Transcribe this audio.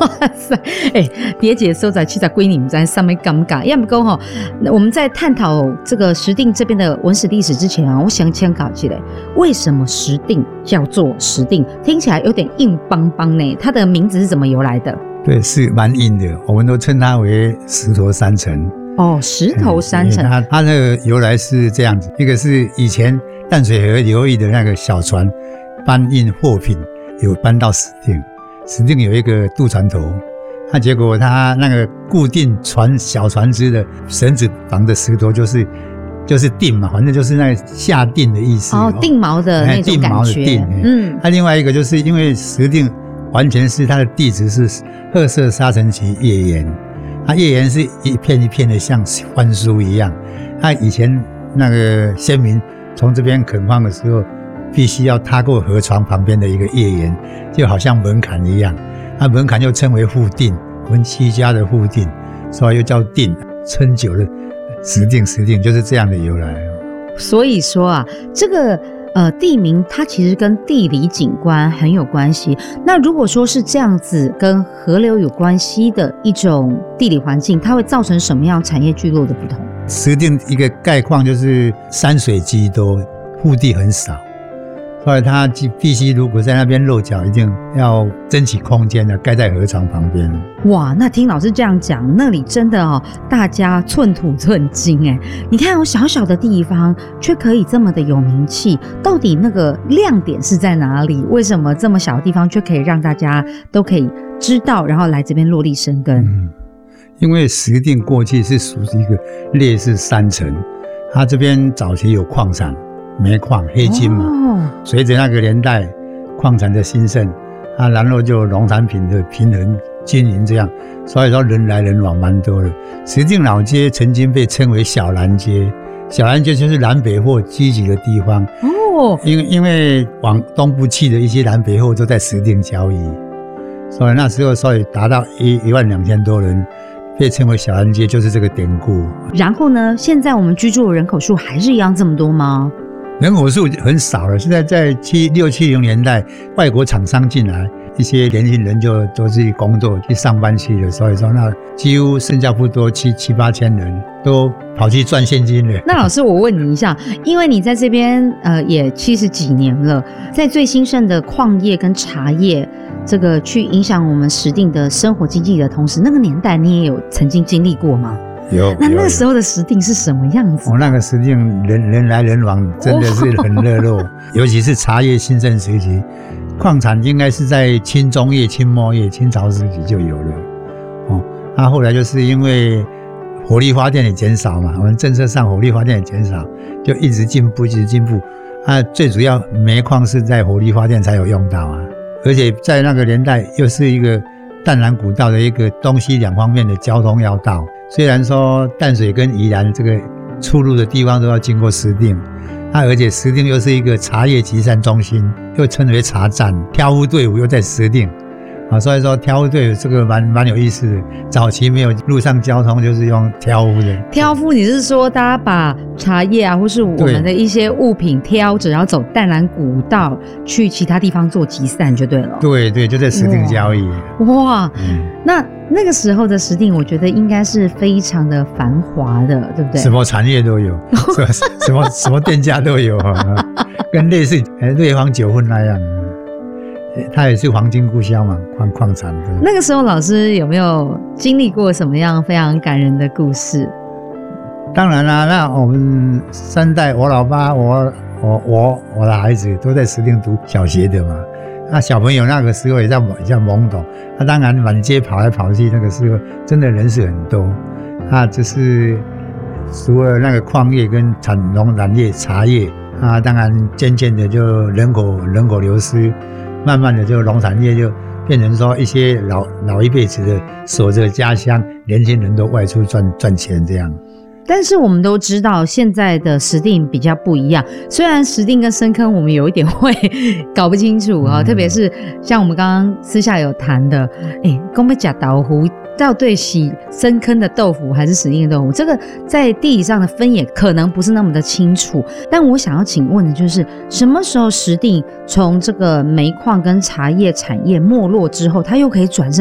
塞，蝶姐所在70几年在上面尴尬，要不过哈，我们在探讨这个石碇这边的文史历史之前啊，我想先搞起来，为什么石碇叫做石碇？听起来有点硬邦邦呢，它的名字是怎么由来的？ 对，是蛮硬的，我们都称它为石头山城。 哦，石头山城， 它那个由来是这样子，一个是以前淡水河流域的那个小船搬运货品，有搬到石碇。石碇有一个渡船头，结果他那个固定小船只的绳子绑的石头就是定嘛，反正就是那个下定的意思。 哦，定锚的那种感觉。 定锚的定。另外一个就是因为石碇完全是它的地质是褐色沙尘期页岩，它页岩是一片一片的像矾酥一样。它以前那个先民从这边垦荒的时候，必须要踏过河床旁边的一个页岩，就好像门槛一样。门槛又称为户定，文七家的户定，所以又叫定，称久了石碇就是这样的由来。 所以说啊，这个地名它其实跟地理景观很有关系。那如果说是这样子跟河流有关系的一种地理环境，它会造成什么样产业聚落的不同？ 石碇一个概况就是山水居多，腹地很少，所以它必须如果在那边落脚，一定要争取空间的，盖在河床旁边。 哇，那听老师这样讲，那里真的哦，大家寸土寸金哎。你看小小的地方，却可以这么的有名气，到底那个亮点是在哪里？为什么这么小的地方却可以让大家都可以知道，然后来这边落地生根？ 因为石碇过去是属于一个劣势山城，它这边早期有矿产。煤矿黑金嘛，随着那个年代矿产的兴盛，然后就农产品的平衡均匀这样，所以说人来人往蛮多的。石碇老街曾经被称为小南街，小南街就是南北货聚集的地方。因为往东部去的一些南北货都在石碇交易，所以那时候达到12000多人。被称为小南街就是这个典故。 然后呢，现在我们居住的人口数还是一样这么多吗？ 人口数很少了，现在在60-70年代，外国厂商进来，一些年轻人就都去工作、去上班去了，所以说那几乎剩下不多7-8千人都跑去赚现金了。 那老师，我问你一下，因为你在这边也70几年了，在最兴盛的矿业跟茶叶这个去影响我们石碇的生活经济的同时，那个年代你也有曾经经历过吗？ 有。 那时候的石碇是什么样子？ 那个石碇人来人往，真的是很热络，尤其是茶叶兴盛时期，矿产应该是在清中叶、清末叶、清朝时期就有了。后来就是因为火力发电也减少嘛，我们政策上火力发电也减少，就一直进步。最主要煤矿是在火力发电才有用到啊，而且在那个年代又是一个淡南古道的一个东西两方面的交通要道。虽然说淡水跟宜兰这个出入的地方都要经过石碇，而且石碇又是一个茶叶集散中心，又称为茶站，挑夫队伍又在石碇。所以说挑夫队伍这个蛮有意思的。早期没有路上交通，就是用挑夫的。挑夫， 你是说大家把茶叶啊，或是我们的一些物品挑着，然后走淡南古道去其他地方做集散就对了。 对，就在石碇交易。 哇，那个时候的石碇，我觉得应该是非常的繁华的，对不对？ 什么产业都有，什么店家都有，跟类似瑞芳酒混那样。它也是黄金故乡嘛，矿产的。 那个时候老师有没有经历过什么样非常感人的故事？ 当然啦，那我们3代，我老爸、我的孩子都在石碇读小学的嘛。那小朋友那个时候也在懵懂，当然满街跑来跑去，那个时候真的人是很多。就是除了那个矿业跟农产业、茶叶，当然渐渐的就人口流失。慢慢的，就农产业就变成说一些老一辈子的守着家乡，年轻人都外出赚钱这样。 但是我们都知道，现在的石碇比较不一样。虽然石碇跟深坑我们有一点会搞不清楚特别是像我们刚刚私下有谈的，讲要吃豆腐，到底是深坑的豆腐还是石碇的豆腐，这个在地理上的分野可能不是那么的清楚。但我想要请问的就是，什么时候石碇从这个煤矿跟茶叶产业没落之后，它又可以转身